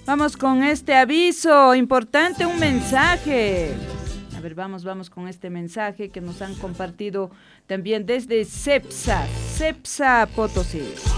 Vamos con este aviso importante, un mensaje. A ver, vamos con este mensaje que nos han compartido también desde CEPSA Potosí.